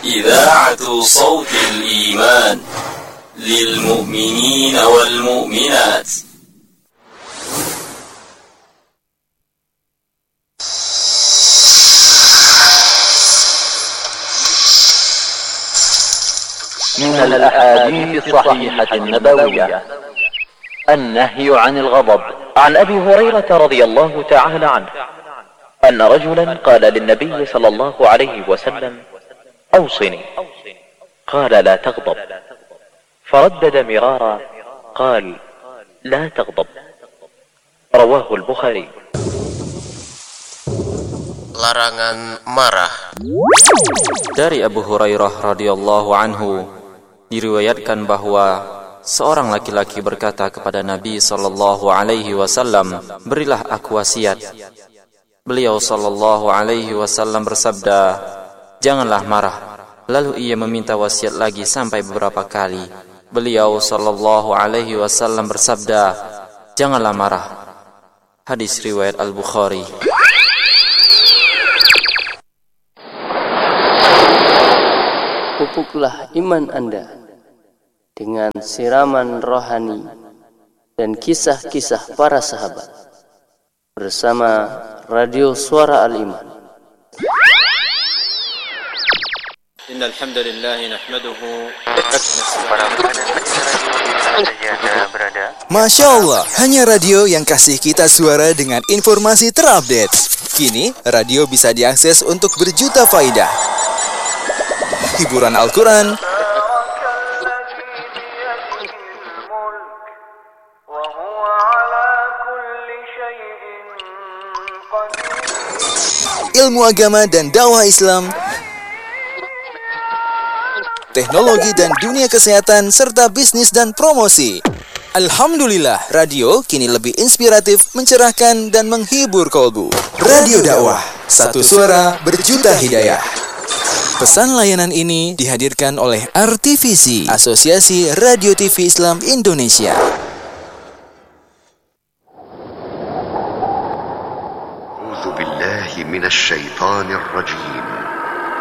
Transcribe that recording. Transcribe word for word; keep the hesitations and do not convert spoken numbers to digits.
إذاعة صوت الإيمان للمؤمنين والمؤمنات. من الأحاديث الصحيحة النبوية النهي عن الغضب. عن أبي هريرة رضي الله تعالى عنه أن رجلا قال للنبي صلى الله عليه وسلم: أوصني. قال: لا تغضب. فردد مرارا قال: لا تغضب. رواه البخاري. Larangan marah. Dari Abu Hurairah radhiyallahu anhu diriwayatkan bahwa seorang laki-laki berkata kepada Nabi sallallahu alaihi wasallam, "Berilah aku wasiat." Beliau sallallahu alaihi wasallam bersabda, "Janganlah marah." Lalu ia meminta wasiat lagi sampai beberapa kali. Beliau sallallahu alaihi wasallam bersabda, "Janganlah marah." Hadis riwayat Al-Bukhari. Pupuklah iman Anda dengan siraman rohani dan kisah-kisah para sahabat bersama Radio Suara Al-Iman. Innal hamdalillah nahmaduhu. Masya Allah, hanya radio yang kasih kita suara dengan informasi terupdate. Kini, radio bisa diakses untuk berjuta faidah. Hiburan Al-Quran, ilmu agama dan dakwah Islam, teknologi dan dunia kesehatan, serta bisnis dan promosi. Alhamdulillah, radio kini lebih inspiratif, mencerahkan, dan menghibur kolbu. Radio dakwah, satu suara berjuta hidayah. Pesan layanan ini dihadirkan oleh R T V C, Asosiasi Radio T V Islam Indonesia. A'udzu billahi minasy syaithanir rajim.